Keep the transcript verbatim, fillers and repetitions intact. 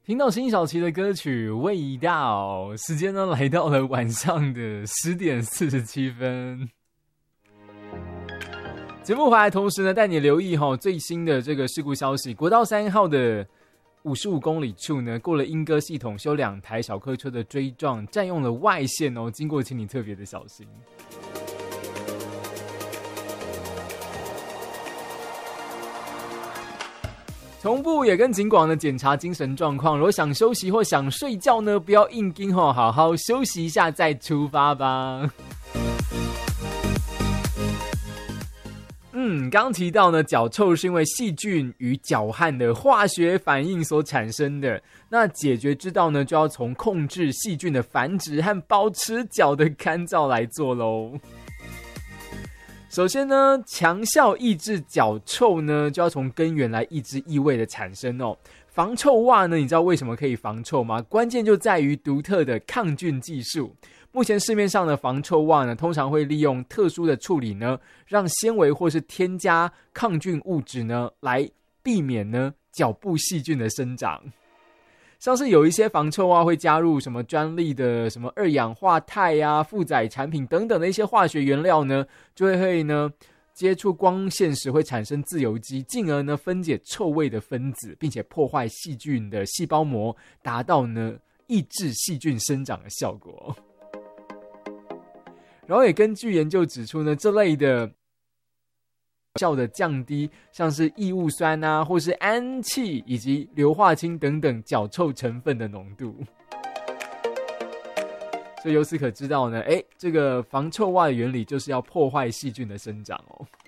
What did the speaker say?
听到辛晓琪的歌曲《味道》，时间呢来到了晚上的十点四十七分。节目回来同时呢，带你留意哈最新的这个事故消息。国道三号的五十五公里处呢，过了莺歌系统修两台小客车的追撞，占用了外线哦，经过请你特别的小心。同步也跟警广呢检查精神状况，如果想休息或想睡觉呢，不要硬盯吼，好好休息一下再出发吧。嗯，刚提到呢，脚臭是因为细菌与脚汗的化学反应所产生的。那解决之道呢，就要从控制细菌的繁殖和保持脚的干燥来做咯。首先呢，强效抑制脚臭呢，就要从根源来抑制异味的产生哦。防臭袜呢，你知道为什么可以防臭吗？关键就在于独特的抗菌技术。目前市面上的防臭袜呢，通常会利用特殊的处理呢，让纤维或是添加抗菌物质呢，来避免呢脚部细菌的生长。像是有一些防臭袜会加入什么专利的什么二氧化钛啊、负载产品等等的一些化学原料呢，就会会呢接触光线时会产生自由基，进而呢分解臭味的分子，并且破坏细菌的细胞膜，达到呢抑制细菌生长的效果。然后也根据研究指出呢，这类的效的降低像是异物酸啊，或是氨气以及硫化氢等等脚臭成分的浓度。所以由此可知道呢，诶，这个防臭袜的原理就是要破坏细菌的生长哦。